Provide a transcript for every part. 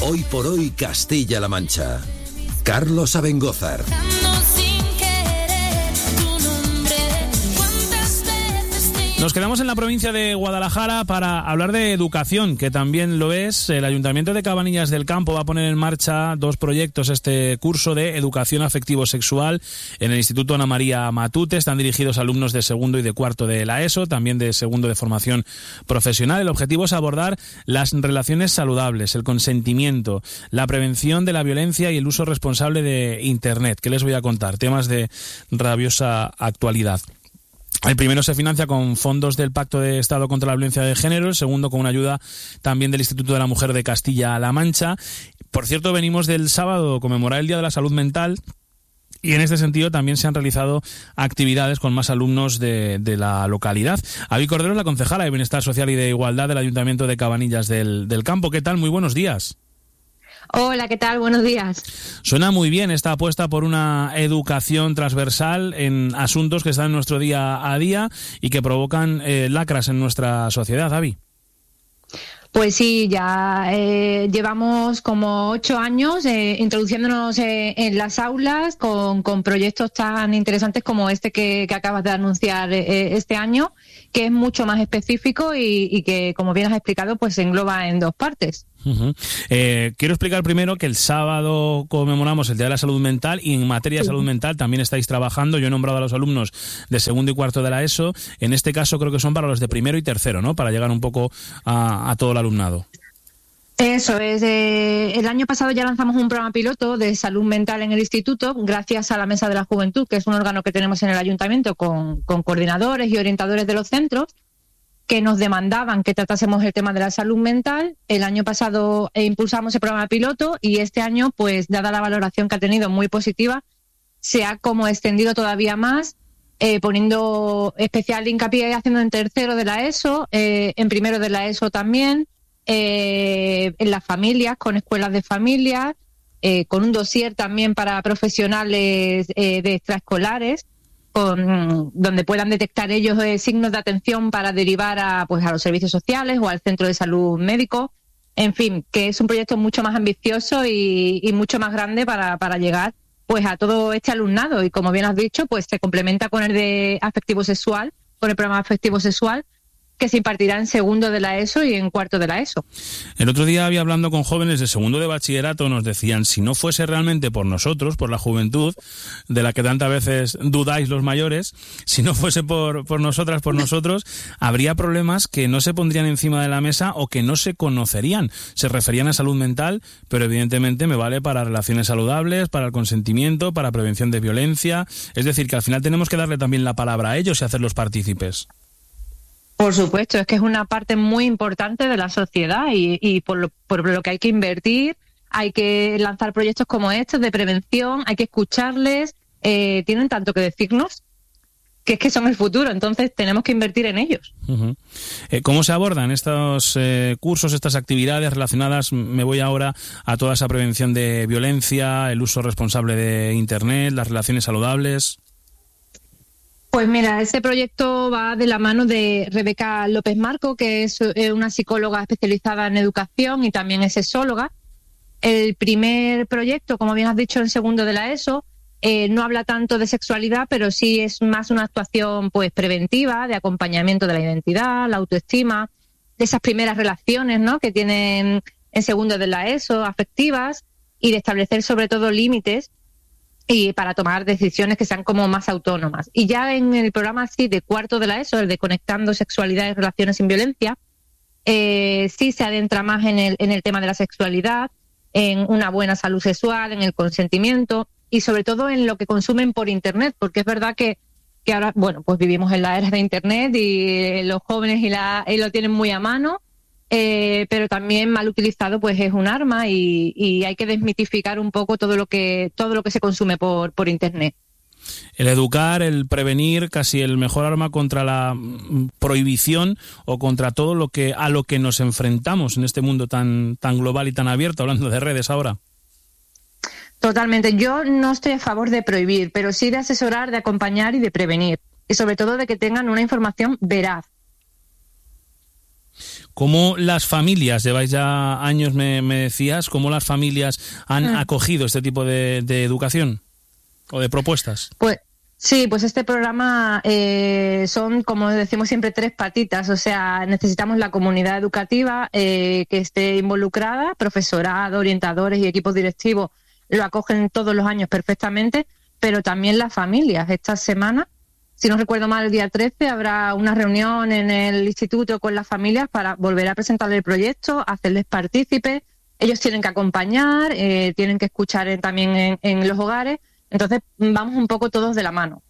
Hoy por hoy Castilla-La Mancha. Carlos Abengózar. Nos quedamos en la provincia de Guadalajara para hablar de educación, que también lo es. El Ayuntamiento de Cabanillas del Campo va a poner en marcha 2 proyectos este curso de educación afectivo-sexual en el Instituto Ana María Matute. Están dirigidos a alumnos de segundo y de cuarto de la ESO, también de segundo de formación profesional. El objetivo es abordar las relaciones saludables, el consentimiento, la prevención de la violencia y el uso responsable de Internet. ¿Qué les voy a contar? Temas de rabiosa actualidad. El primero se financia con fondos del Pacto de Estado contra la Violencia de Género, el segundo con una ayuda también del Instituto de la Mujer de Castilla-La Mancha. Por cierto, venimos del sábado conmemorar el Día de la Salud Mental y en este sentido también se han realizado actividades con más alumnos de la localidad. Avi Cordero es la concejala de Bienestar Social y de Igualdad del Ayuntamiento de Cabanillas del Campo. ¿Qué tal? Muy buenos días. Hola, ¿qué tal? Buenos días. Suena muy bien esta apuesta por una educación transversal en asuntos que están en nuestro día a día y que provocan lacras en nuestra sociedad, Avi. Pues sí, ya llevamos como 8 años introduciéndonos en las aulas con proyectos tan interesantes como este que acabas de anunciar este año, que es mucho más específico y que, como bien has explicado, pues se engloba en 2 partes. Uh-huh. Quiero explicar primero que el sábado conmemoramos el Día de la Salud Mental y en materia de salud mental también estáis trabajando. Yo he nombrado a los alumnos de segundo y cuarto de la ESO. En este caso creo que son para los de primero y tercero, ¿no? Para llegar un poco a todo el alumnado. Eso es. El año pasado ya lanzamos un programa piloto de salud mental en el instituto, gracias a la Mesa de la Juventud, que es un órgano que tenemos en el ayuntamiento con coordinadores y orientadores de los centros, que nos demandaban que tratásemos el tema de la salud mental. El año pasado impulsamos el programa piloto y este año, pues dada la valoración que ha tenido muy positiva, se ha como extendido todavía más, poniendo especial hincapié, haciendo en tercero de la ESO, en primero de la ESO también, en las familias, con escuelas de familias, con un dossier también para profesionales de extraescolares, donde puedan detectar ellos signos de atención para derivar a los servicios sociales o al centro de salud médico. En fin, que es un proyecto mucho más ambicioso y mucho más grande para llegar pues a todo este alumnado. Y como bien has dicho, pues se complementa con el de afectivo sexual, con el programa afectivo sexual, que se impartirá en segundo de la ESO y en cuarto de la ESO. El otro día había hablando con jóvenes de segundo de bachillerato, nos decían, si no fuese realmente por nosotros, por la juventud, de la que tantas veces dudáis los mayores, si no fuese por nosotras, por nosotros, habría problemas que no se pondrían encima de la mesa o que no se conocerían. Se referían a salud mental, pero evidentemente me vale para relaciones saludables, para el consentimiento, para prevención de violencia. Es decir, que al final tenemos que darle también la palabra a ellos y hacerlos partícipes. Por supuesto, es que es una parte muy importante de la sociedad y por lo que hay que invertir, hay que lanzar proyectos como estos de prevención, hay que escucharles, tienen tanto que decirnos que es que son el futuro, entonces tenemos que invertir en ellos. Uh-huh. ¿Cómo se abordan estos cursos, estas actividades relacionadas, me voy ahora a toda esa prevención de violencia, el uso responsable de Internet, las relaciones saludables? Pues mira, este proyecto va de la mano de Rebeca López Marco, que es una psicóloga especializada en educación y también es sexóloga. El primer proyecto, como bien has dicho, en segundo de la ESO, no habla tanto de sexualidad, pero sí es más una actuación pues preventiva, de acompañamiento de la identidad, la autoestima, de esas primeras relaciones, ¿no?, que tienen en segundo de la ESO, afectivas, y de establecer sobre todo límites y para tomar decisiones que sean como más autónomas. Y ya en el programa así de cuarto de la ESO, el de Conectando Sexualidad y Relaciones sin Violencia, sí se adentra más en el tema de la sexualidad, en una buena salud sexual, en el consentimiento y sobre todo en lo que consumen por Internet, porque es verdad que ahora, bueno, pues vivimos en la era de Internet y los jóvenes y lo tienen muy a mano, pero también mal utilizado pues es un arma y hay que desmitificar un poco todo lo que se consume por Internet. El educar, el prevenir, casi el mejor arma contra la prohibición o contra todo a lo que nos enfrentamos en este mundo tan global y tan abierto, hablando de redes ahora. Totalmente. Yo no estoy a favor de prohibir, pero sí de asesorar, de acompañar y de prevenir. Y sobre todo de que tengan una información veraz. ¿Cómo las familias, lleváis ya años, me decías, cómo las familias han acogido este tipo de educación o de propuestas? Pues sí, pues este programa son, como decimos siempre, 3 patitas. O sea, necesitamos la comunidad educativa que esté involucrada, profesorado, orientadores y equipos directivos lo acogen todos los años perfectamente, pero también las familias. Esta semana, si no recuerdo mal, el día 13 habrá una reunión en el instituto con las familias para volver a presentarle el proyecto, hacerles partícipes. Ellos tienen que acompañar, tienen que escuchar también en los hogares. Entonces vamos un poco todos de la mano.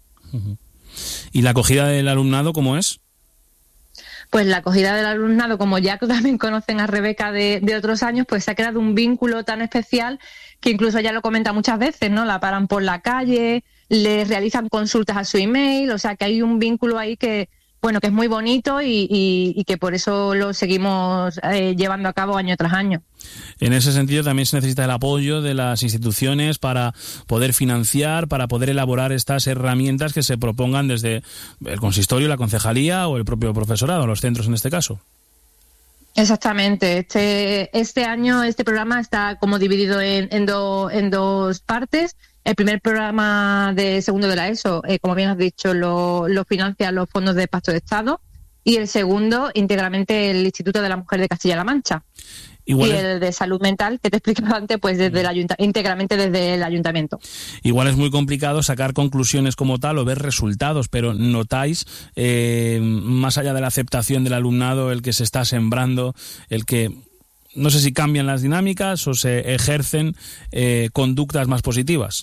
¿Y la acogida del alumnado cómo es? Pues la acogida del alumnado, como ya también conocen a Rebeca de otros años, pues se ha creado un vínculo tan especial que incluso ella lo comenta muchas veces, ¿no? La paran por la calle, le realizan consultas a su email, o sea que hay un vínculo ahí que es muy bonito y que por eso lo seguimos llevando a cabo año tras año. En ese sentido también se necesita el apoyo de las instituciones para poder financiar, para poder elaborar estas herramientas que se propongan desde el consistorio, la concejalía o el propio profesorado, los centros en este caso. Exactamente. Este año este programa está como dividido en 2 partes. El primer programa de segundo de la ESO, como bien has dicho, lo financian los fondos de Pacto de Estado, y el segundo íntegramente el Instituto de la Mujer de Castilla-La Mancha. Igual y el de salud mental, que te explicaba antes, pues desde íntegramente desde el ayuntamiento. Igual es muy complicado sacar conclusiones como tal o ver resultados, pero notáis, más allá de la aceptación del alumnado, el que se está sembrando, el que, no sé si cambian las dinámicas o se ejercen conductas más positivas.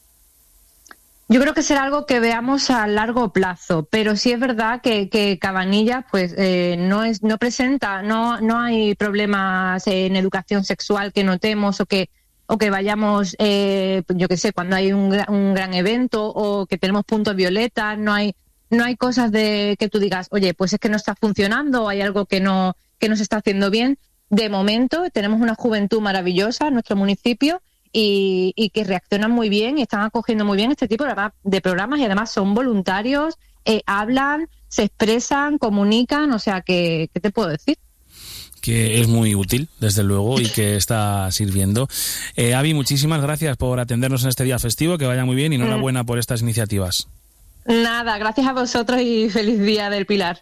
Yo creo que será algo que veamos a largo plazo, pero sí es verdad que Cabanillas pues no presenta, no hay problemas en educación sexual que notemos o que vayamos, yo qué sé, cuando hay un gran evento o que tenemos puntos violetas, no hay cosas de que tú digas, oye, pues es que no está funcionando o hay algo que no se está haciendo bien. De momento tenemos una juventud maravillosa en nuestro municipio y que reaccionan muy bien y están acogiendo muy bien este tipo de programas, y además son voluntarios, hablan, se expresan, comunican, o sea, ¿qué te puedo decir? Que es muy útil, desde luego, y que está sirviendo. Avi, muchísimas gracias por atendernos en este día festivo, que vaya muy bien y enhorabuena por estas iniciativas. Nada, gracias a vosotros y feliz Día del Pilar.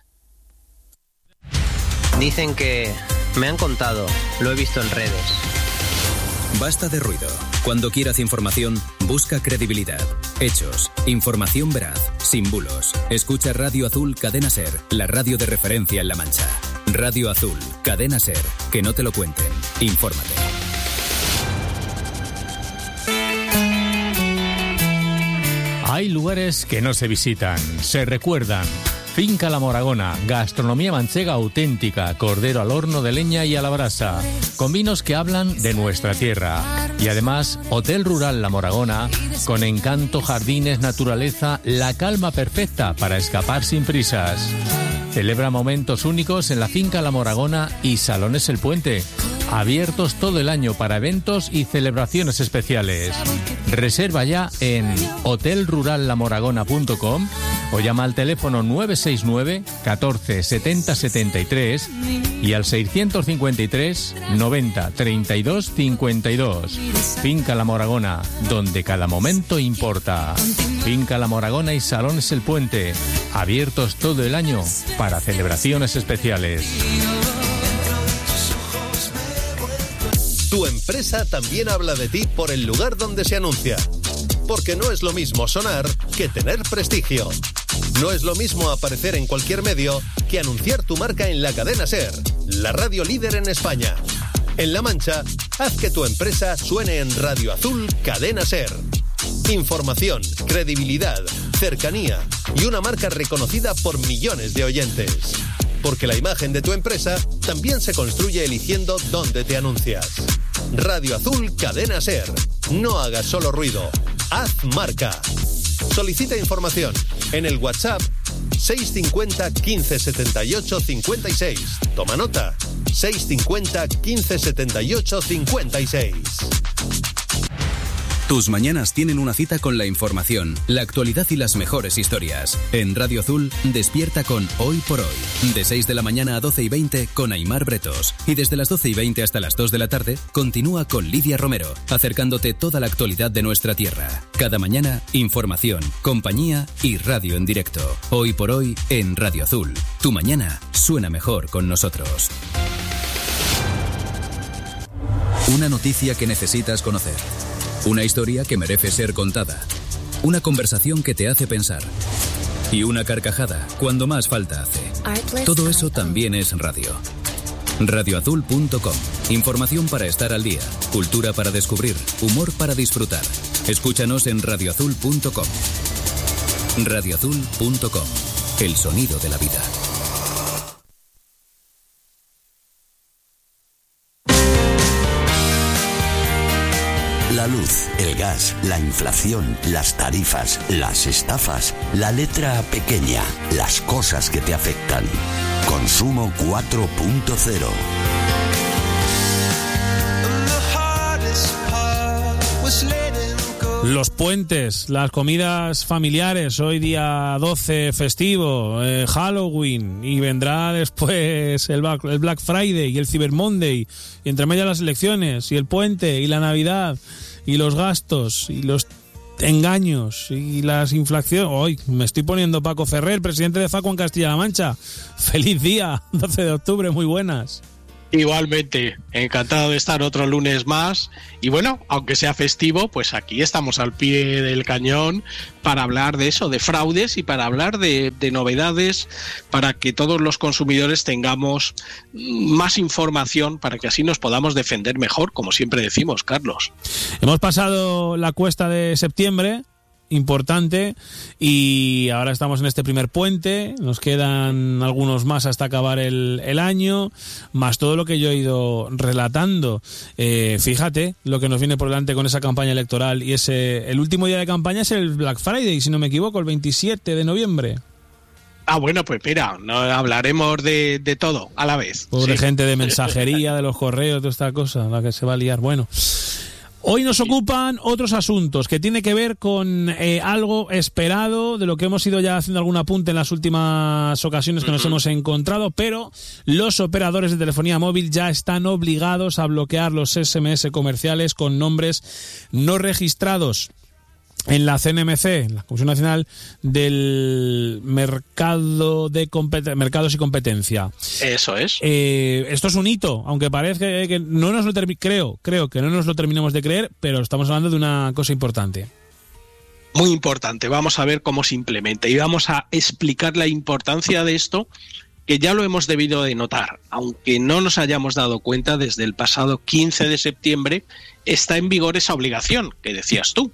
Dicen que me han contado, lo he visto en redes. Basta de ruido. Cuando quieras información, busca credibilidad, hechos, información veraz, sin bulos. Escucha Radio Azul Cadena Ser, la radio de referencia en La Mancha. Radio Azul, Cadena Ser, que no te lo cuenten. Infórmate. Hay lugares que no se visitan, se recuerdan. Finca La Moragona, gastronomía manchega auténtica, cordero al horno de leña y a la brasa, con vinos que hablan de nuestra tierra. Y además, Hotel Rural La Moragona, con encanto, jardines, naturaleza, la calma perfecta para escapar sin prisas. Celebra momentos únicos en la Finca La Moragona y Salones El Puente, abiertos todo el año para eventos y celebraciones especiales. Reserva ya en hotelrurallamoragona.com o llama al teléfono 969 14 70 73 y al 653 90 32 52. Finca La Moragona, donde cada momento importa. Finca La Moragona y Salones El Puente, abiertos todo el año para celebraciones especiales. Tu empresa también habla de ti por el lugar donde se anuncia. Porque no es lo mismo sonar que tener prestigio. No es lo mismo aparecer en cualquier medio que anunciar tu marca en la cadena SER, la radio líder en España. En La Mancha, haz que tu empresa suene en Radio Azul Cadena SER. Información, credibilidad, cercanía y una marca reconocida por millones de oyentes. Porque la imagen de tu empresa también se construye eligiendo dónde te anuncias. Radio Azul Cadena SER. No hagas solo ruido, haz marca. Solicita información en el WhatsApp 650 15 78 56. Toma nota, 650 15 78 56. Tus mañanas tienen una cita con la información, la actualidad y las mejores historias. En Radio Azul, despierta con Hoy por Hoy. De 6 de la mañana a 12:20 con Aimar Bretos. Y desde las 12:20 hasta las 2 de la tarde, continúa con Lidia Romero, acercándote toda la actualidad de nuestra tierra. Cada mañana, información, compañía y radio en directo. Hoy por Hoy en Radio Azul. Tu mañana suena mejor con nosotros. Una noticia que necesitas conocer. Una historia que merece ser contada. Una conversación que te hace pensar. Y una carcajada cuando más falta hace. Todo eso también es radio. Radioazul.com. Información para estar al día. Cultura para descubrir. Humor para disfrutar. Escúchanos en radioazul.com. Radioazul.com. El sonido de la vida. La luz, el gas, la inflación, las tarifas, las estafas, la letra pequeña, las cosas que te afectan. Consumo 4.0. Los puentes, las comidas familiares, hoy día 12 festivo, Halloween, y vendrá después el Black Friday y el Cyber Monday, y entre medias las elecciones, y el puente, y la Navidad, y los gastos, y los engaños, y las inflaciones. Hoy me estoy poniendo Paco Ferrer, presidente de FACO en Castilla-La Mancha. ¡Feliz día! 12 de octubre, muy buenas. Igualmente, encantado de estar otro lunes más y bueno, aunque sea festivo, pues aquí estamos al pie del cañón para hablar de eso, de fraudes y para hablar de novedades para que todos los consumidores tengamos más información para que así nos podamos defender mejor, como siempre decimos, Carlos. Hemos pasado la cuesta de septiembre, importante, y ahora estamos en este primer puente, nos quedan algunos más hasta acabar el año, más todo lo que yo he ido relatando. Fíjate lo que nos viene por delante con esa campaña electoral, y el último día de campaña es el Black Friday, si no me equivoco, el 27 de noviembre. Bueno, pues mira, no hablaremos de todo a la vez. Pobre gente de mensajería, de los correos, de esta cosa, la que se va a liar. Bueno, hoy nos ocupan otros asuntos que tiene que ver con algo esperado, de lo que hemos ido ya haciendo algún apunte en las últimas ocasiones que nos hemos encontrado, pero los operadores de telefonía móvil ya están obligados a bloquear los SMS comerciales con nombres no registrados en la CNMC, la Comisión Nacional del Mercados y Competencia. Eso es. Esto es un hito, aunque parezca que no nos lo creo que no nos lo terminemos de creer, pero estamos hablando de una cosa importante. Muy importante. Vamos a ver cómo se implementa y vamos a explicar la importancia de esto, que ya lo hemos debido de notar, aunque no nos hayamos dado cuenta. Desde el pasado 15 de septiembre está en vigor esa obligación que decías tú.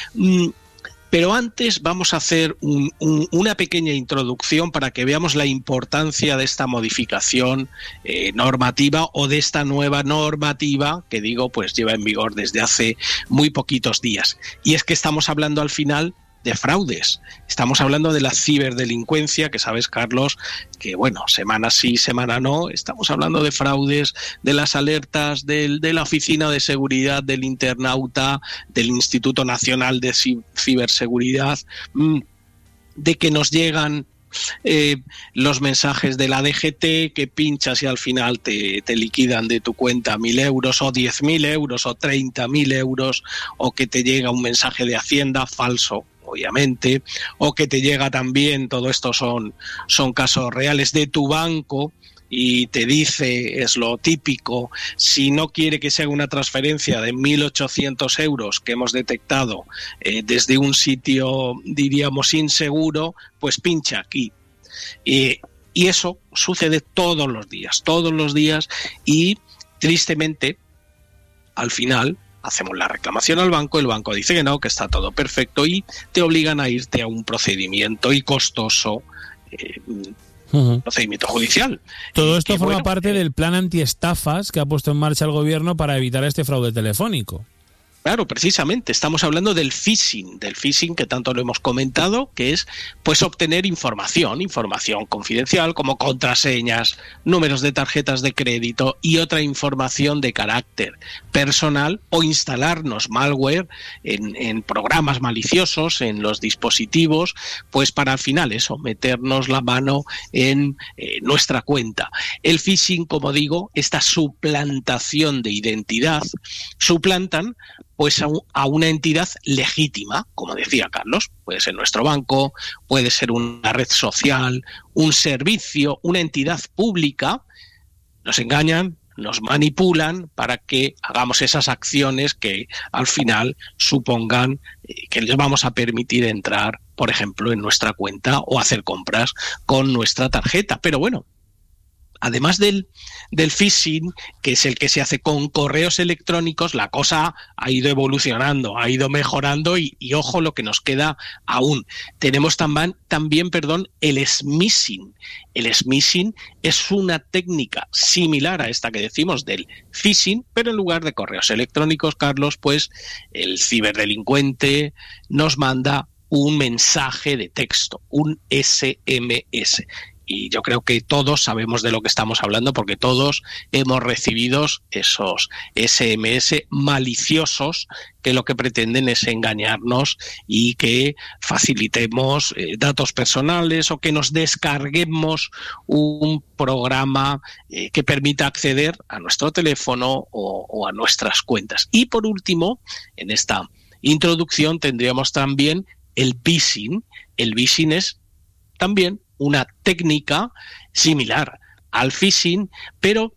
Pero antes vamos a hacer una pequeña introducción para que veamos la importancia de esta modificación normativa, o de esta nueva normativa que digo, pues lleva en vigor desde hace muy poquitos días. Y es que estamos hablando al final de fraudes. Estamos hablando de la ciberdelincuencia, que sabes, Carlos, que bueno, semana sí, semana no, estamos hablando de fraudes, de las alertas de la Oficina de Seguridad del Internauta, del Instituto Nacional de Ciberseguridad, de que nos llegan los mensajes de la DGT, que pinchas y al final te liquidan de tu cuenta 1.000 euros o 10.000 euros o 30.000 euros, o que te llega un mensaje de Hacienda falso, obviamente, o que te llega también, todo esto son casos reales, de tu banco, y te dice, es lo típico, si no quiere que se haga una transferencia de 1.800 euros que hemos detectado desde un sitio, diríamos, inseguro, pues pincha aquí. Y eso sucede todos los días, y tristemente, al final, hacemos la reclamación al banco, el banco dice que no, que está todo perfecto, y te obligan a irte a un procedimiento y costoso procedimiento judicial. Todo esto forma parte del plan antiestafas que ha puesto en marcha el gobierno para evitar este fraude telefónico. Claro, precisamente, estamos hablando del phishing que tanto lo hemos comentado, que es pues obtener información confidencial como contraseñas, números de tarjetas de crédito y otra información de carácter personal, o instalarnos malware en programas maliciosos en los dispositivos, pues para al final eso, meternos la mano en nuestra cuenta. El phishing, como digo, esta suplantación de identidad, suplantan pues a una entidad legítima, como decía Carlos, puede ser nuestro banco, puede ser una red social, un servicio, una entidad pública. Nos engañan, nos manipulan para que hagamos esas acciones que al final supongan que les vamos a permitir entrar, por ejemplo, en nuestra cuenta o hacer compras con nuestra tarjeta. Pero bueno, además del phishing, que es el que se hace con correos electrónicos, la cosa ha ido evolucionando, ha ido mejorando y ojo lo que nos queda aún. Tenemos también el smishing. El smishing es una técnica similar a esta que decimos del phishing, pero en lugar de correos electrónicos, Carlos, pues el ciberdelincuente nos manda un mensaje de texto, un SMS. Y yo creo que todos sabemos de lo que estamos hablando, porque todos hemos recibido esos SMS maliciosos que lo que pretenden es engañarnos y que facilitemos datos personales o que nos descarguemos un programa que permita acceder a nuestro teléfono o a nuestras cuentas. Y por último, en esta introducción tendríamos también el phishing. El phishing es también una técnica similar al phishing, pero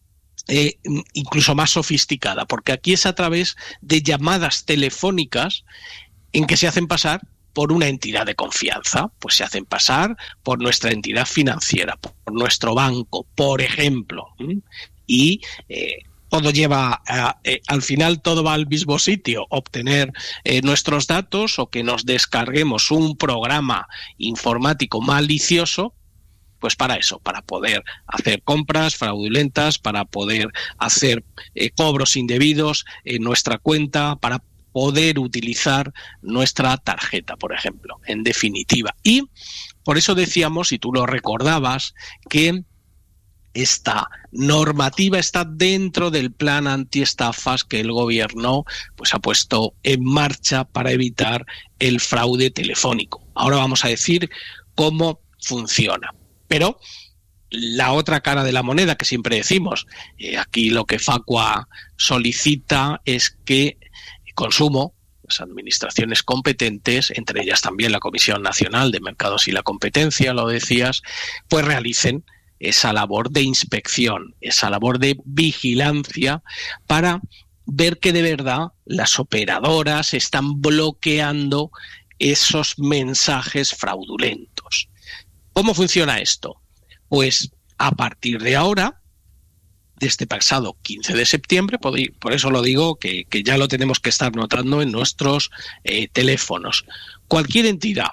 incluso más sofisticada, porque aquí es a través de llamadas telefónicas en que se hacen pasar por una entidad de confianza, pues se hacen pasar por nuestra entidad financiera, por nuestro banco, por ejemplo, y todo lleva, al final todo va al mismo sitio, obtener nuestros datos o que nos descarguemos un programa informático malicioso, pues para eso, para poder hacer compras fraudulentas, para poder hacer cobros indebidos en nuestra cuenta, para poder utilizar nuestra tarjeta, por ejemplo, en definitiva. Y por eso decíamos, y tú lo recordabas, que esta normativa está dentro del plan antiestafas que el gobierno pues ha puesto en marcha para evitar el fraude telefónico. Ahora vamos a decir cómo funciona. Pero la otra cara de la moneda que siempre decimos, aquí lo que Facua solicita es que Consumo, las administraciones competentes, entre ellas también la Comisión Nacional de Mercados y la Competencia, lo decías, pues realicen esa labor de inspección, esa labor de vigilancia para ver que de verdad las operadoras están bloqueando esos mensajes fraudulentos. ¿Cómo funciona esto? Pues a partir de ahora, de este pasado 15 de septiembre, por eso lo digo que ya lo tenemos que estar notando en nuestros teléfonos. Cualquier entidad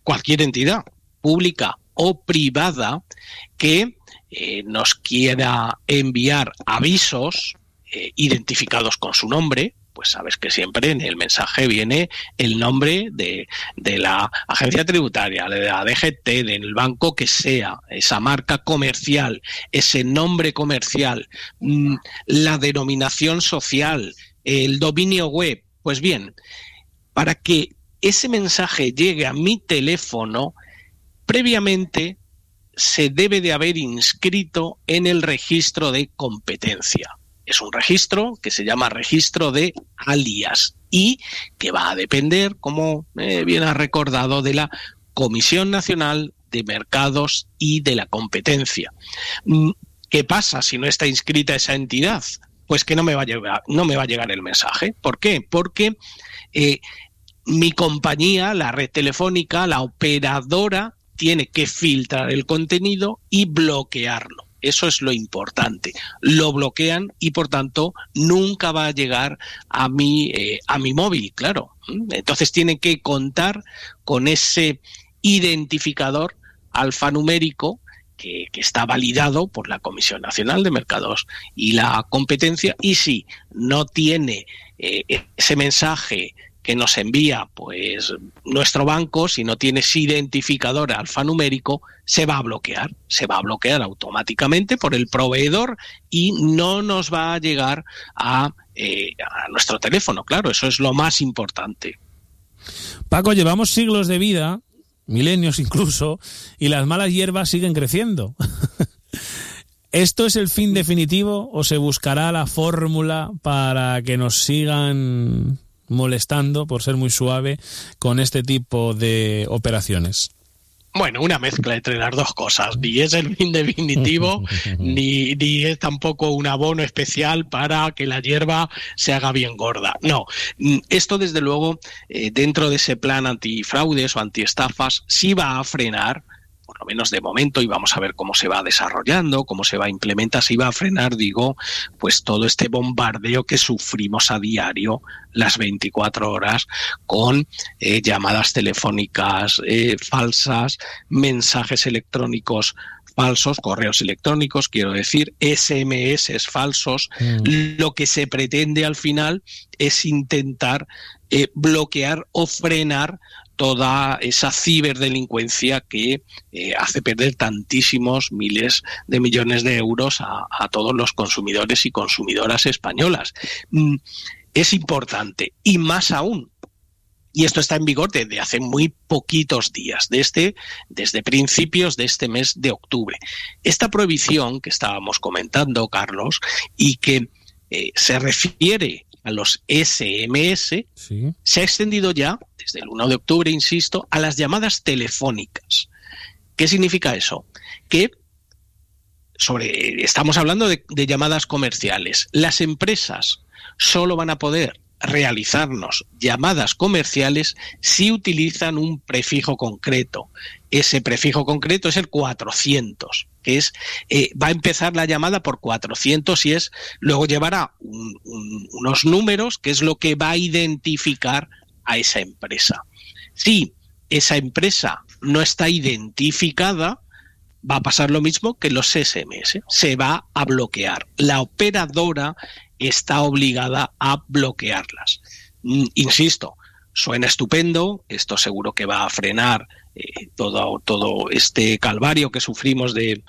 pública o privada que nos quiera enviar avisos identificados con su nombre, pues sabes que siempre en el mensaje viene el nombre de la agencia tributaria, de la DGT, del banco que sea, esa marca comercial, ese nombre comercial, la denominación social, el dominio web. Pues bien, para que ese mensaje llegue a mi teléfono, previamente se debe de haber inscrito en el registro de competencia. Es un registro que se llama registro de alias y que va a depender, como bien has recordado, de la Comisión Nacional de Mercados y de la Competencia. ¿Qué pasa si no está inscrita esa entidad? Pues que no me va a llegar el mensaje. ¿Por qué? Porque mi compañía, la red telefónica, la operadora, tiene que filtrar el contenido y bloquearlo. Eso es lo importante. Lo bloquean y, por tanto, nunca va a llegar a mi móvil, claro. Entonces tienen que contar con ese identificador alfanumérico que está validado por la Comisión Nacional de Mercados y la Competencia, y si no tiene ese mensaje que nos envía pues nuestro banco, si no tienes identificador alfanumérico, se va a bloquear automáticamente por el proveedor y no nos va a llegar a nuestro teléfono. Claro, eso es lo más importante. Paco, llevamos siglos de vida, milenios incluso, y las malas hierbas siguen creciendo. ¿Esto es el fin definitivo o se buscará la fórmula para que nos sigan molestando, por ser muy suave, con este tipo de operaciones? Bueno, una mezcla entre las dos cosas. Ni es el fin definitivo, ni es tampoco un abono especial para que la hierba se haga bien gorda. No, esto desde luego, dentro de ese plan antifraudes o antiestafas, sí va a frenar, por lo menos de momento, y vamos a ver cómo se va desarrollando, cómo se va a implementar, si va a frenar, pues todo este bombardeo que sufrimos a diario las 24 horas con llamadas telefónicas falsas, mensajes electrónicos falsos, correos electrónicos, quiero decir, SMS falsos. Lo que se pretende al final es intentar bloquear o frenar toda esa ciberdelincuencia que hace perder tantísimos miles de millones de euros a todos los consumidores y consumidoras españolas. Es importante, y más aún, y esto está en vigor desde hace muy poquitos días, desde principios de este mes de octubre. Esta prohibición que estábamos comentando, Carlos, y que se refiere a los SMS, sí, se ha extendido ya, desde el 1 de octubre, insisto, a las llamadas telefónicas. ¿Qué significa eso? Que estamos hablando de llamadas comerciales. Las empresas solo van a poder realizarnos llamadas comerciales si utilizan un prefijo concreto. Ese prefijo concreto es el 400, que es va a empezar la llamada por 400 y luego llevará unos números, que es lo que va a identificar a esa empresa. Si esa empresa no está identificada, va a pasar lo mismo que los SMS, se va a bloquear. La operadora está obligada a bloquearlas. Insisto, suena estupendo, esto seguro que va a frenar todo este calvario que sufrimos de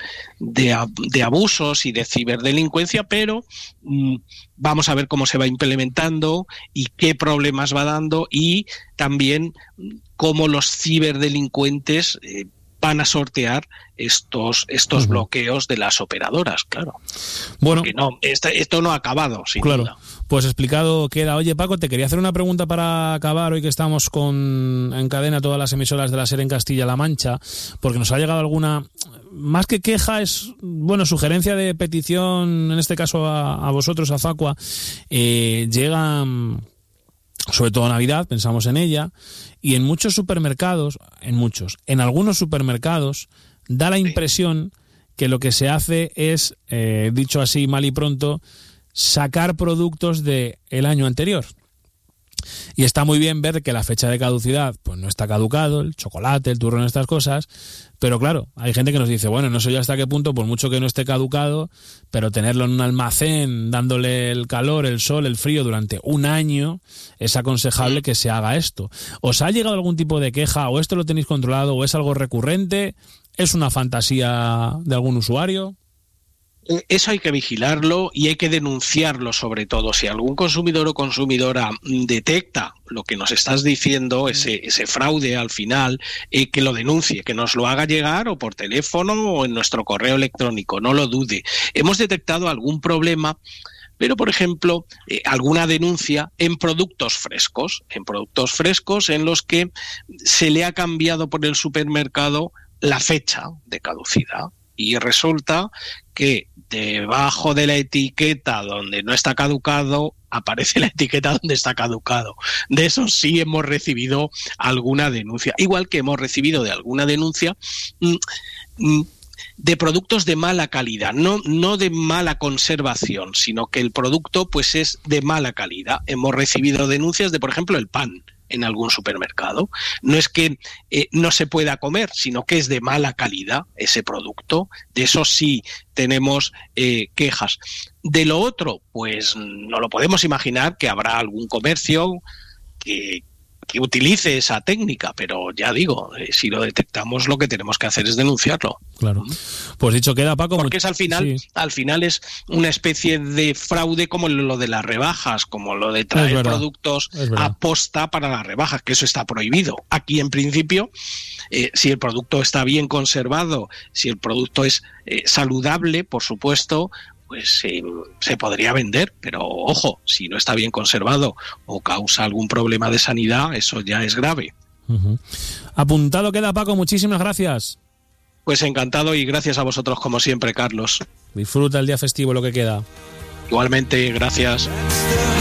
abusos y de ciberdelincuencia, pero vamos a ver cómo se va implementando y qué problemas va dando, y también cómo los ciberdelincuentes van a sortear estos bloqueos de las operadoras, claro. Bueno, porque no, esto no ha acabado, sin duda. Pues explicado queda. Oye, Paco, te quería hacer una pregunta para acabar, hoy que estamos en cadena todas las emisoras de la SER en Castilla-La Mancha, porque nos ha llegado alguna, más que queja, es, sugerencia de petición, en este caso a vosotros, a Facua. Llegan, sobre todo Navidad, pensamos en ella, y en muchos supermercados, en algunos supermercados, da la impresión que lo que se hace es, dicho así mal y pronto, sacar productos del año anterior. Y está muy bien ver que la fecha de caducidad pues no está caducado, el chocolate, el turrón, estas cosas, pero claro, hay gente que nos dice, no sé yo hasta qué punto, por mucho que no esté caducado, pero tenerlo en un almacén, dándole el calor, el sol, el frío durante un año, es aconsejable que se haga esto. ¿Os ha llegado algún tipo de queja, o esto lo tenéis controlado, o es algo recurrente? ¿Es una fantasía de algún usuario? Eso hay que vigilarlo y hay que denunciarlo, sobre todo. Si algún consumidor o consumidora detecta lo que nos estás diciendo, ese fraude al final, que lo denuncie, que nos lo haga llegar o por teléfono o en nuestro correo electrónico, no lo dude. Hemos detectado algún problema, pero por ejemplo, alguna denuncia en productos frescos en los que se le ha cambiado por el supermercado la fecha de caducidad. Y resulta que debajo de la etiqueta donde no está caducado, aparece la etiqueta donde está caducado. De eso sí hemos recibido alguna denuncia. Igual que hemos recibido de alguna denuncia de productos de mala calidad, no de mala conservación, sino que el producto pues es de mala calidad. Hemos recibido denuncias de, por ejemplo, el pan. en algún supermercado. No es que no se pueda comer, sino que es de mala calidad ese producto. De eso sí tenemos quejas. De lo otro, pues no lo podemos imaginar, que habrá algún comercio que utilice esa técnica, pero ya digo, si lo detectamos, lo que tenemos que hacer es denunciarlo. Claro. Pues dicho queda, Paco. Porque es al final es una especie de fraude, como lo de las rebajas, como lo de traer productos a posta para las rebajas, que eso está prohibido. Aquí, en principio, si el producto está bien conservado, si el producto es saludable, por supuesto, pues se podría vender, pero ojo, si no está bien conservado o causa algún problema de sanidad, eso ya es grave. Apuntado queda, Paco, muchísimas gracias. Pues encantado y gracias a vosotros como siempre, Carlos. Disfruta el día festivo, lo que queda. Igualmente, gracias.